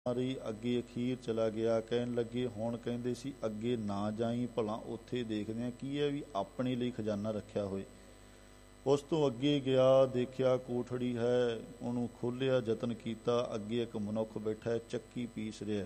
ਰਹੀ, ਅੱਗੇ ਅਖੀਰ ਚਲਾ ਗਿਆ। ਕਹਿਣ ਲੱਗੇ ਹੁਣ ਕਹਿੰਦੇ ਸੀ ਅੱਗੇ ਨਾ ਜਾਈ, ਭਲਾ ਉੱਥੇ ਦੇਖਦੇ ਹਾਂ ਕੀ ਹੈ ਵੀ ਆਪਣੇ ਲਈ ਖਜ਼ਾਨਾ ਰੱਖਿਆ ਹੋਏ। ਉਸ ਤੋਂ ਅੱਗੇ ਗਿਆ, ਦੇਖਿਆ ਕੋਠੜੀ ਹੈ, ਉਹਨੂੰ ਖੋਲ੍ਹਿਆ, ਯਤਨ ਕੀਤਾ, ਅੱਗੇ ਇੱਕ ਮਨੁੱਖ ਬੈਠਾ ਚੱਕੀ ਪੀਸ ਰਿਹਾ।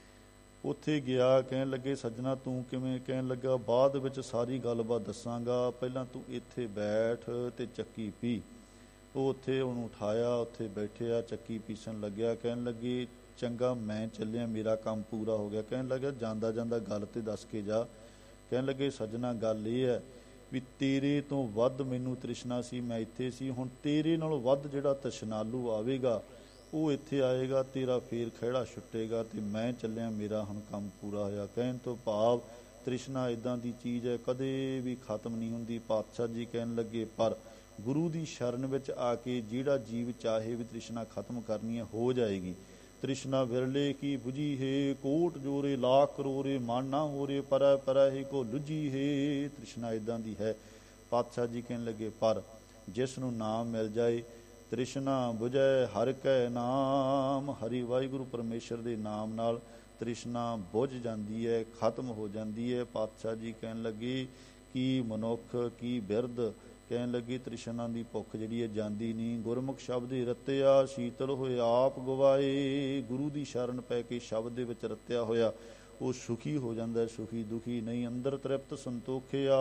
ਉੱਥੇ ਗਿਆ, ਕਹਿਣ ਲੱਗੇ ਸੱਜਣਾ ਤੂੰ ਕਿਵੇਂ? ਕਹਿਣ ਲੱਗਾ ਬਾਅਦ ਵਿੱਚ ਸਾਰੀ ਗੱਲਬਾਤ ਦੱਸਾਂਗਾ, ਪਹਿਲਾਂ ਤੂੰ ਇੱਥੇ ਬੈਠ ਤੇ ਚੱਕੀ ਪੀ। ਉਹ ਉੱਥੇ ਉਹਨੂੰ ਉਠਾਇਆ, ਉੱਥੇ ਬੈਠਿਆ, ਚੱਕੀ ਪੀਸਣ ਲੱਗਿਆ। ਕਹਿਣ ਲੱਗੇ ਚੰਗਾ ਮੈਂ ਚੱਲਿਆ, ਮੇਰਾ ਕੰਮ ਪੂਰਾ ਹੋ ਗਿਆ। ਕਹਿਣ ਲੱਗਾ ਜਾਂਦਾ ਜਾਂਦਾ ਗੱਲ ਤੇ ਦੱਸ ਕੇ ਜਾ। ਕਹਿਣ ਲੱਗੇ ਸੱਜਣਾ ਗੱਲ ਇਹ ਹੈ ਵੀ ਤੇਰੇ ਤੋਂ ਵੱਧ ਮੈਨੂੰ ਤ੍ਰਿਸ਼ਨਾ ਸੀ, ਮੈਂ ਇੱਥੇ ਸੀ, ਹੁਣ ਤੇਰੇ ਨਾਲੋਂ ਵੱਧ ਜਿਹੜਾ ਤ੍ਰਿਸ਼ਨਾਲੂ ਆਵੇਗਾ ਉਹ ਇੱਥੇ ਆਏਗਾ, ਤੇਰਾ ਫੇਰ ਖਹਿੜਾ ਛੁੱਟੇਗਾ ਤੇ ਮੈਂ ਚੱਲਿਆ, ਮੇਰਾ ਹੁਣ ਕੰਮ ਪੂਰਾ ਹੋਇਆ। ਕਹਿਣ ਤੋਂ ਭਾਵ ਤ੍ਰਿਸ਼ਨਾ ਇੱਦਾਂ ਦੀ ਚੀਜ਼ ਹੈ ਕਦੇ ਵੀ ਖਤਮ ਨਹੀਂ ਹੁੰਦੀ। ਪਾਤਸ਼ਾਹ ਜੀ ਕਹਿਣ ਲੱਗੇ ਪਰ ਗੁਰੂ ਦੀ ਸ਼ਰਨ ਵਿੱਚ ਆ ਕੇ ਜਿਹੜਾ ਜੀਵ ਚਾਹੇ ਵੀ ਤ੍ਰਿਸ਼ਨਾ ਖਤਮ ਕਰਨੀ ਹੈ ਹੋ ਜਾਏਗੀ। ਤ੍ਰਿਸ਼ਨਾ ਵਿਰਲੇ ਕੀ ਬੁਝੀ ਹੈ, ਕੋਟ ਜੋਰੇ ਲਾਖ ਕਰੋਰੇ, ਮਨ ਨਾ ਹੋਰੇ ਪਰੈ ਪਰੈ ਹੀ ਕੋ ਲੁਝੀ ਹੈ। ਤ੍ਰਿਸ਼ਨਾ ਇੱਦਾਂ ਦੀ ਹੈ। ਪਾਤਸ਼ਾਹ ਜੀ ਕਹਿਣ ਲੱਗੇ ਪਰ ਜਿਸ ਨੂੰ ਨਾਮ ਮਿਲ ਜਾਏ, ਤ੍ਰਿਸ਼ਨਾ ਬੁਝੈ ਹਰਿ ਕੈ ਨਾਮ, ਹਰੀ ਵਾਹਿਗੁਰੂ ਪਰਮੇਸ਼ਰ ਦੇ ਨਾਮ ਨਾਲ ਤ੍ਰਿਸ਼ਨਾ ਬੁਝ ਜਾਂਦੀ ਹੈ, ਖਤਮ ਹੋ ਜਾਂਦੀ ਹੈ। ਪਾਤਸ਼ਾਹ ਜੀ ਕਹਿਣ ਲੱਗੇ ਕੀ ਮਨੁੱਖ ਕੀ ਬਿਰਧ? ਕਹਿਣ ਲੱਗੀ ਤ੍ਰਿਸ਼ਨਾ ਦੀ ਭੁੱਖ ਜਿਹੜੀ ਹੈ ਜਾਂਦੀ ਨਹੀਂ। ਗੁਰਮੁਖ ਸ਼ਬਦ ਹੀ ਰਤਿਆ, ਸ਼ੀਤਲ ਹੋਏ ਆਪ ਗਵਾਏ। ਗੁਰੂ ਦੀ ਸ਼ਰਨ ਪੈ ਕੇ ਸ਼ਬਦ ਦੇ ਵਿੱਚ ਰਤਿਆ ਹੋਇਆ ਉਹ ਸੁਖੀ ਹੋ ਜਾਂਦਾ, ਸੁਖੀ ਦੁਖੀ ਨਹੀਂ। ਅੰਦਰ ਤ੍ਰਿਪਤ ਸੰਤੋਖਿਆ,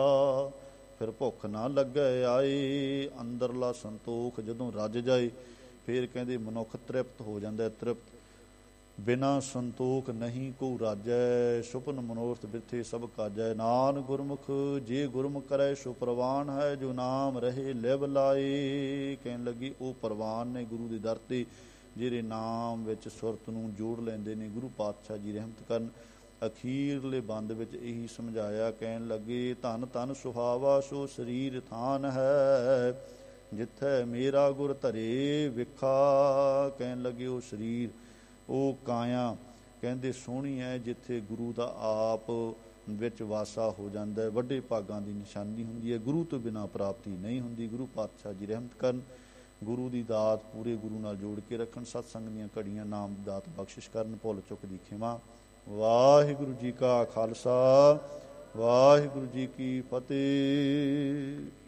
ਫਿਰ ਭੁੱਖ ਨਾ ਲੱਗੈ ਆਏ। ਅੰਦਰਲਾ ਸੰਤੋਖ ਜਦੋਂ ਰੱਜ ਜਾਏ ਫਿਰ ਕਹਿੰਦੇ ਮਨੁੱਖ ਤ੍ਰਿਪਤ ਹੋ ਜਾਂਦਾ। ਤ੍ਰਿਪਤ ਬਿਨਾ ਸੰਤੋਖ ਨਹੀਂ ਕੋ ਰਾਜੈ, ਸੁਪਨ ਮਨੋਰਥ ਬਿਰਥੇ ਸਭ ਕਾਜੈ। ਨਾਨ ਗੁਰਮੁਖ ਜੇ ਗੁਰਮੁਖ ਕਰੈ ਸੋ ਪ੍ਰਵਾਨ ਹੈ, ਜੋ ਨਾਮ ਰਹੇ ਲਿਵ ਲਾਏ। ਕਹਿਣ ਲੱਗੀ ਉਹ ਪ੍ਰਵਾਨ ਨੇ ਗੁਰੂ ਦੇ ਦਰ ਤੇ ਜਿਹੜੇ ਨਾਮ ਵਿੱਚ ਸੁਰਤ ਨੂੰ ਜੋੜ ਲੈਂਦੇ ਨੇ। ਗੁਰੂ ਪਾਤਸ਼ਾਹ ਜੀ ਰਹਿਮਤ ਕਰਨ। ਅਖੀਰਲੇ ਬੰਦ ਵਿੱਚ ਇਹੀ ਸਮਝਾਇਆ। ਕਹਿਣ ਲੱਗੇ ਧਨ ਧਨ ਸੁਹਾਵਾ ਸੋ ਸਰੀਰ ਥਾਨ ਹੈ, ਜਿੱਥੇ ਮੇਰਾ ਗੁਰ ਧਰੇ ਵਿਖਾ। ਕਹਿਣ ਲੱਗੇ ਉਹ ਸਰੀਰ ਉਹ ਕਾਇਆ ਕਹਿੰਦੇ ਸੋਹਣੀ ਹੈ ਜਿੱਥੇ ਗੁਰੂ ਦਾ ਆਪ ਵਿੱਚ ਵਾਸਾ ਹੋ ਜਾਂਦਾ ਹੈ। ਵੱਡੇ ਭਾਗਾਂ ਦੀ ਨਿਸ਼ਾਨੀ ਹੁੰਦੀ ਹੈ, ਗੁਰੂ ਤੋਂ ਬਿਨਾਂ ਪ੍ਰਾਪਤੀ ਨਹੀਂ ਹੁੰਦੀ। ਗੁਰੂ ਪਾਤਸ਼ਾਹ ਜੀ ਰਹਿਮਤ ਕਰਨ। ਗੁਰੂ ਦੀ ਦਾਤ ਪੂਰੇ ਗੁਰੂ ਨਾਲ ਜੋੜ ਕੇ ਰੱਖਣ। ਸਤਸੰਗ ਦੀਆਂ ਘੜੀਆਂ ਨਾਮ ਦੀ ਦਾਤ ਬਖਸ਼ਿਸ਼ ਕਰਨ। ਭੁੱਲ ਚੁੱਕ ਦੀ ਖਿਮਾ। ਵਾਹਿਗੁਰੂ ਜੀ ਕਾ ਖਾਲਸਾ, ਵਾਹਿਗੁਰੂ ਜੀ ਕੀ ਫਤਿਹ।